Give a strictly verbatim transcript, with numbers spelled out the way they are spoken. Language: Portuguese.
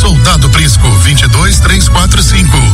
Soldado Prisco, vinte e dois, três quatro cinco.